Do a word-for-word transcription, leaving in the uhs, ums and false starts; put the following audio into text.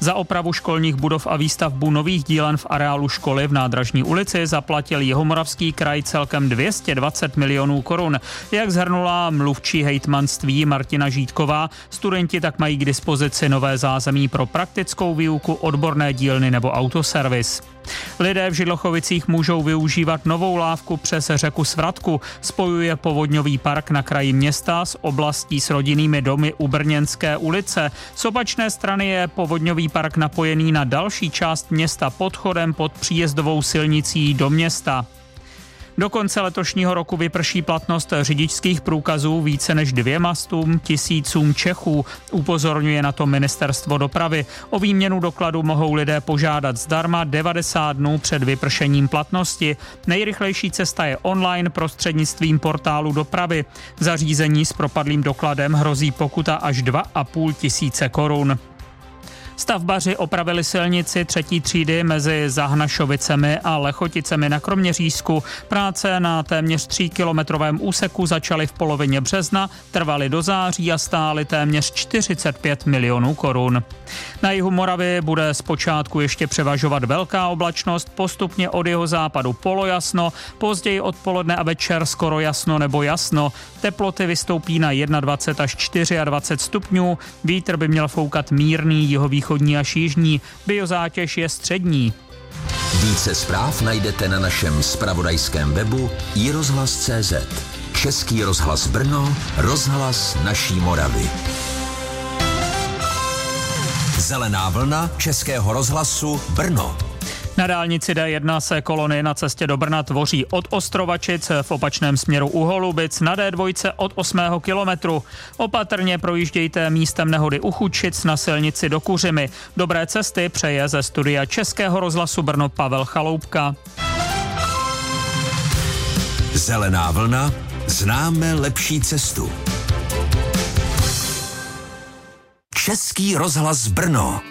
Za opravu školních budov a výstavbu nových dílen v areálu školy v Nádražní ulici zaplatil Jihomoravský kraj celkem dvě stě dvacet milionů korun. Jak shrnula mluvčí hejtmanství Martina Žítková, studenti tak mají k dispozici nové zázemí pro praktickou výuku, odborné dílny nebo autoservis. Lidé v Židlochovicích můžou využívat novou lávku přes řeku Svratku. Spojuje povodňový park na kraji města s oblastí s rodinnými domy u Brněnské ulice. Z opačné strany je povodňový park napojený na další část města podchodem pod příjezdovou silnicí do města. Do konce letošního roku vyprší platnost řidičských průkazů více než dvěma stům tisícům Čechů. Upozorňuje na to Ministerstvo dopravy. O výměnu dokladu mohou lidé požádat zdarma devadesát dnů před vypršením platnosti. Nejrychlejší cesta je online prostřednictvím portálu dopravy. Zařízení s propadlým dokladem hrozí pokuta až dva a půl tisíce korun. Stavbaři opravili silnici třetí třídy mezi Zahnašovicemi a Lechoticemi na Kroměřížsku. Práce na téměř tříkilometrovém úseku začaly v polovině března, trvaly do září a stály téměř čtyřicet pět milionů korun. Na jihu Moravy bude zpočátku ještě převažovat velká oblačnost, postupně od jihozápadu polojasno, později odpoledne a večer skoro jasno nebo jasno. Teploty vystoupí na dvacet jedna až dvacet čtyři stupňů, vítr by měl foukat mírný jihovýchodní až jižní, biozátěž je střední. Více zpráv najdete na našem zpravodajském webu i rozhlas tečka cé zet. Český rozhlas Brno, rozhlas naší Moravy. Zelená vlna Českého rozhlasu Brno. Na dálnici D jedna se kolony na cestě do Brna tvoří od Ostrovačic v opačném směru u Holubic, na D dva od osmého kilometru. Opatrně projíždějte místem nehody u Chučic na silnici do Kuřimy. Dobré cesty přeje ze studia Českého rozhlasu Brno Pavel Chaloupka. Zelená vlna, známe lepší cestu. Český rozhlas Brno.